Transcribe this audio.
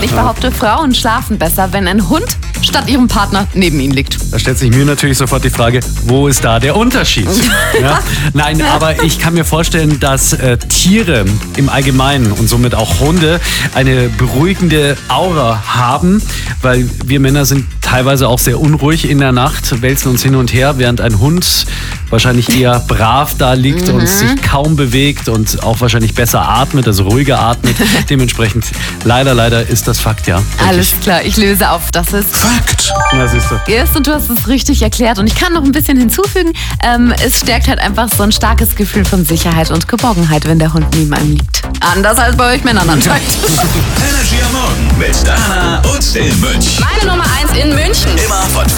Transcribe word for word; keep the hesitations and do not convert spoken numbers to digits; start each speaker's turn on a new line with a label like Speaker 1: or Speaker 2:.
Speaker 1: ich behaupte, Frauen schlafen besser, wenn ein Hund statt ihrem Partner neben ihnen liegt.
Speaker 2: Da stellt sich mir natürlich sofort die Frage, wo ist da der Unterschied? Ja? Nein, aber ich kann mir vorstellen, dass äh, Tiere im Allgemeinen und somit auch Hunde eine beruhigende Aura haben, weil wir Männer sind teilweise auch sehr unruhig in der Nacht, wälzen uns hin und her, während ein Hund wahrscheinlich eher brav da liegt mhm. und sich kaum bewegt und auch wahrscheinlich besser atmet, also ruhiger atmet. Dementsprechend, leider, leider ist das Fakt, ja.
Speaker 1: Alles klar, ich löse auf. Das ist
Speaker 3: Fakt.
Speaker 2: Na, siehst du.
Speaker 1: Yes, und du hast es richtig erklärt. Und ich kann noch ein bisschen hinzufügen. Ähm, es stärkt halt einfach so ein starkes Gefühl von Sicherheit und Geborgenheit, wenn der Hund neben einem liegt. Anders als bei euch Männern anscheinend.
Speaker 3: Energy am Morgen mit Dana und dem Mönch.
Speaker 4: Meine Nummer eins in München.
Speaker 3: Immer von